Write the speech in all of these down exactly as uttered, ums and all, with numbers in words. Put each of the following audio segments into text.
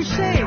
toucher.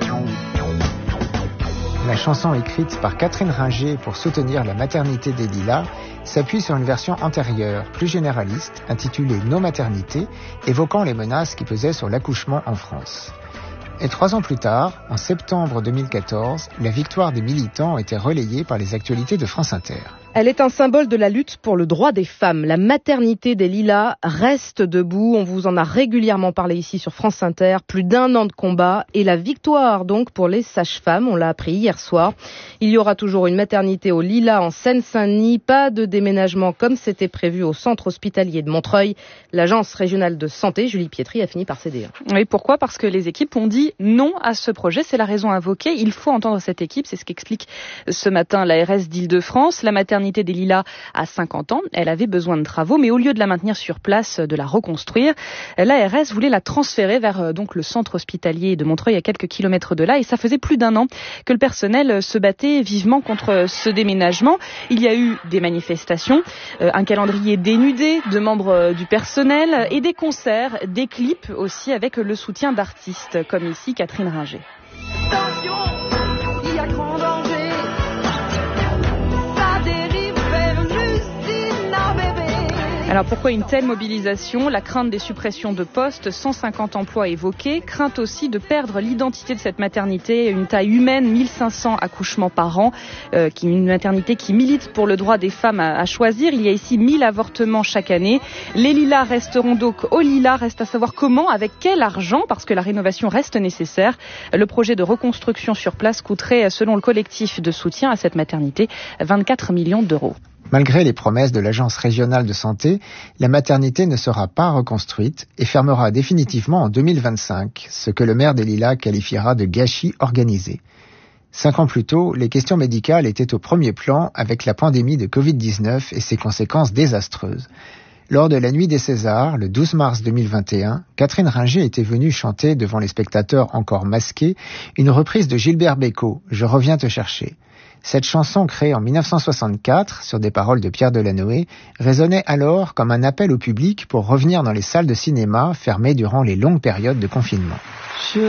La chanson écrite par Catherine Ringer pour soutenir la maternité des Lilas s'appuie sur une version antérieure, plus généraliste, intitulée « Nos maternités », évoquant les menaces qui pesaient sur l'accouchement en France. Et trois ans plus tard, en septembre deux mille quatorze, la victoire des militants était relayée par les actualités de France Inter. Elle est un symbole de la lutte pour le droit des femmes. La maternité des Lilas reste debout. On vous en a régulièrement parlé ici sur France Inter. Plus d'un an de combat et la victoire donc pour les sages-femmes. On l'a appris hier soir. Il y aura toujours une maternité aux Lilas en Seine-Saint-Denis. Pas de déménagement comme c'était prévu au centre hospitalier de Montreuil. L'agence régionale de santé, Julie Pietri, a fini par céder. Oui, pourquoi ? Parce que les équipes ont dit non à ce projet. C'est la raison invoquée. Il faut entendre cette équipe. C'est ce qu'explique ce matin l'A R S d'Île-de-France. La maternité des Lilas a cinquante ans. Elle avait besoin de travaux, mais au lieu de la maintenir sur place, de la reconstruire, l'A R S voulait la transférer vers donc le centre hospitalier de Montreuil à quelques kilomètres de là. Et ça faisait plus d'un an que le personnel se battait vivement contre ce déménagement. Il y a eu des manifestations, un calendrier dénudé de membres du personnel et des concerts, des clips aussi avec le soutien d'artistes comme ici Catherine Ringer. Attention, il y a grand danger. Alors pourquoi une telle mobilisation ? La crainte des suppressions de postes, cent cinquante emplois évoqués, crainte aussi de perdre l'identité de cette maternité, une taille humaine, mille cinq cents accouchements par an, euh, qui une maternité qui milite pour le droit des femmes à, à choisir. Il y a ici mille avortements chaque année. Les Lilas resteront donc aux Lilas, reste à savoir comment, avec quel argent, parce que la rénovation reste nécessaire. Le projet de reconstruction sur place coûterait, selon le collectif de soutien à cette maternité, vingt-quatre millions d'euros. Malgré les promesses de l'Agence régionale de santé, la maternité ne sera pas reconstruite et fermera définitivement en deux mille vingt-cinq, ce que le maire des Lilas qualifiera de gâchis organisé. Cinq ans plus tôt, les questions médicales étaient au premier plan avec la pandémie de covid dix-neuf et ses conséquences désastreuses. Lors de la nuit des Césars, le douze mars deux mille vingt et un, Catherine Ringer était venue chanter devant les spectateurs encore masqués une reprise de Gilbert Bécaud, « Je reviens te chercher ». Cette chanson, créée en dix-neuf cent soixante-quatre sur des paroles de Pierre Delanoë, résonnait alors comme un appel au public pour revenir dans les salles de cinéma fermées durant les longues périodes de confinement. Je